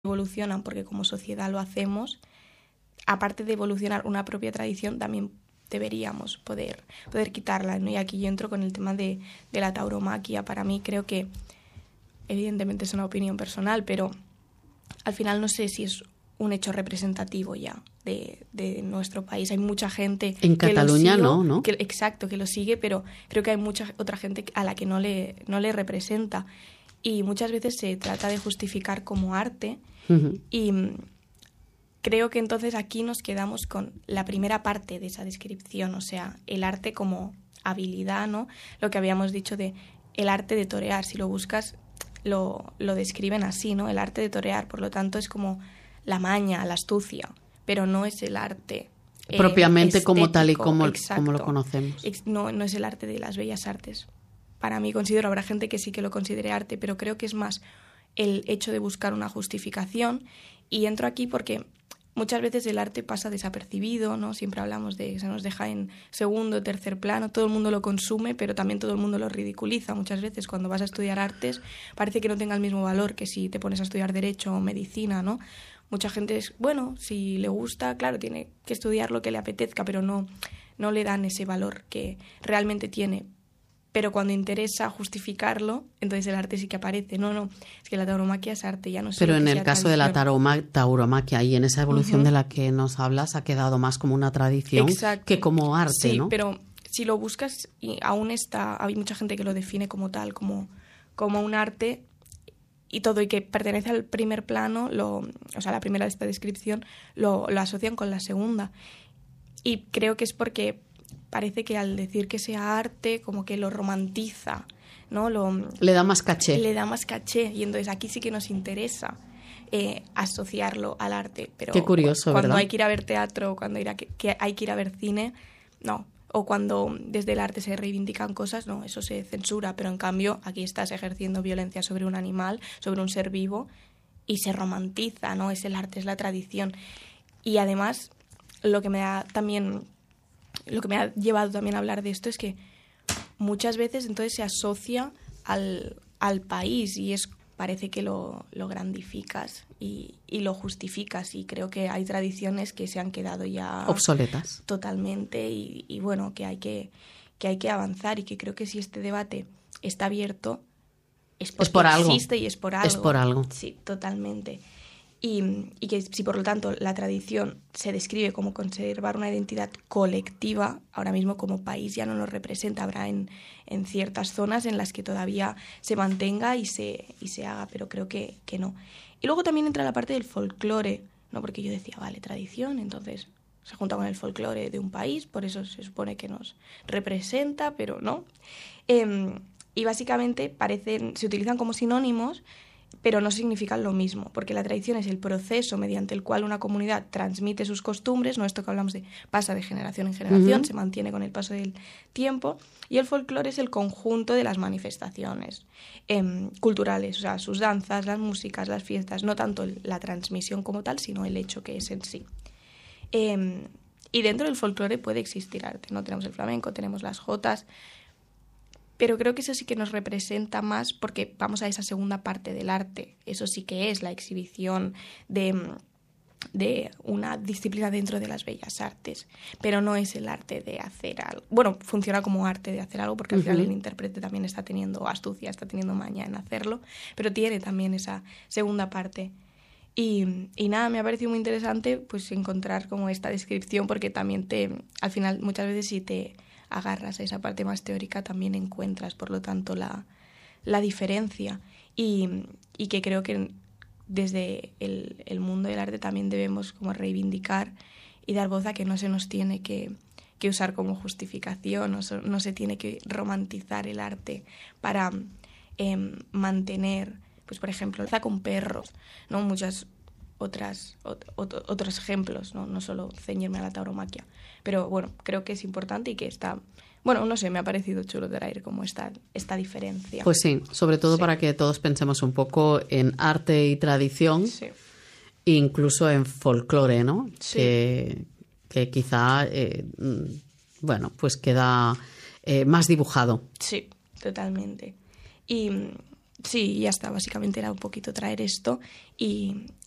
evolucionan porque como sociedad lo hacemos, aparte de evolucionar una propia tradición, también deberíamos poder quitarla, ¿no? Y aquí yo entro con el tema de la tauromaquia. Para mí creo que, evidentemente es una opinión personal, pero al final no sé si es un hecho representativo ya de nuestro país. Hay mucha gente en que Cataluña lo sigue, ¿no? Exacto, que lo sigue, pero creo que hay mucha otra gente a la que no le representa. Y muchas veces se trata de justificar como arte. Uh-huh. Y creo que entonces aquí nos quedamos con la primera parte de esa descripción, o sea, el arte como habilidad, ¿no? Lo que habíamos dicho de el arte de torear, si lo buscas lo describen así, ¿no? El arte de torear, por lo tanto es como la maña, la astucia, pero no es el arte propiamente estético, como tal y como exacto. lo conocemos. No es el arte de las bellas artes. Para mí considero, habrá gente que sí que lo considere arte, pero creo que es más el hecho de buscar una justificación. Y entro aquí porque muchas veces el arte pasa desapercibido, ¿no? Siempre hablamos de se nos deja en segundo, tercer plano, todo el mundo lo consume, pero también todo el mundo lo ridiculiza. Muchas veces cuando vas a estudiar artes parece que no tenga el mismo valor que si te pones a estudiar derecho o medicina, ¿no? Mucha gente es, bueno, si le gusta, claro, tiene que estudiar lo que le apetezca, pero no le dan ese valor que realmente tiene. Pero cuando interesa justificarlo, entonces el arte sí que aparece. No, es que la tauromaquia es arte, ya no sé. Pero en el caso tradición. de la tauromaquia y en esa evolución de la que nos hablas, ha quedado más como una tradición que como arte, sí, ¿no? Pero si lo buscas, y aún hay mucha gente que lo define como tal, como un arte y todo, y que pertenece al primer plano, o sea, la primera de esta descripción, lo asocian con la segunda. Y creo que es porque parece que al decir que sea arte, como que lo romantiza, ¿no? Le da más caché. Le da más caché, y entonces aquí sí que nos interesa asociarlo al arte. Pero qué curioso, cuando ¿verdad? hay que ir a ver teatro, cuando hay que ir a ver cine, no. O cuando desde el arte se reivindican cosas, no, eso se censura. Pero en cambio aquí estás ejerciendo violencia sobre un animal, sobre un ser vivo, y se romantiza, ¿no? Es el arte, es la tradición. Y además, lo que me ha llevado también a hablar de esto es que muchas veces entonces se asocia al país y parece que lo grandifican y lo justificas, y creo que hay tradiciones que se han quedado ya obsoletas totalmente y bueno, que hay que avanzar, y que creo que si este debate está abierto es porque por algo. Existe y es por algo. Es por algo. Sí, totalmente. Y que si por lo tanto la tradición se describe como conservar una identidad colectiva, ahora mismo como país ya no nos representa. Habrá en ciertas zonas en las que todavía se mantenga y se haga, pero creo que no. Y luego también entra la parte del folclore, ¿no? Porque yo decía, vale, tradición, entonces se junta con el folclore de un país, por eso se supone que nos representa, pero no. Y básicamente se utilizan como sinónimos, pero no significan lo mismo, porque la tradición es el proceso mediante el cual una comunidad transmite sus costumbres, no esto que hablamos de pasa de generación en generación, se mantiene con el paso del tiempo, y el folclore es el conjunto de las manifestaciones culturales, o sea, sus danzas, las músicas, las fiestas, no tanto la transmisión como tal, sino el hecho que es en sí. Y dentro del folclore puede existir arte, ¿no? Tenemos el flamenco, tenemos las jotas, pero creo que eso sí que nos representa más porque vamos a esa segunda parte del arte. Eso sí que es la exhibición de una disciplina dentro de las bellas artes, pero no es el arte de hacer algo. Bueno, funciona como arte de hacer algo porque al final el intérprete también está teniendo astucia, está teniendo maña en hacerlo, pero tiene también esa segunda parte. Y nada, me ha parecido muy interesante pues encontrar como esta descripción, porque también al final muchas veces si te agarras a esa parte más teórica también encuentras, por lo tanto, la diferencia. Y que creo que desde el mundo del arte también debemos como reivindicar y dar voz a que no se nos tiene que usar como justificación, no se tiene que romantizar el arte para mantener, pues por ejemplo, con perros, ¿no? Muchas otros ejemplos, no solo ceñirme a la tauromaquia. Pero bueno, creo que es importante y que está... Bueno, no sé, me ha parecido chulo traer como esta diferencia. Pues sí, sobre todo para que todos pensemos un poco en arte y tradición, incluso en folclore, ¿no? Sí. Que quizá, bueno, pues queda más dibujado. Sí, totalmente. Y sí, ya está, básicamente era un poquito traer esto y